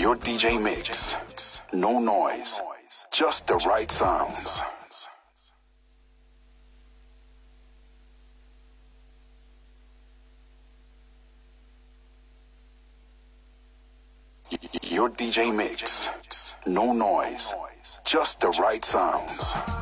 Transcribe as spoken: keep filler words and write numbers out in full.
Your D J mix. No noise. Just the right sounds. Your D J mix. No noise. Just the right sounds.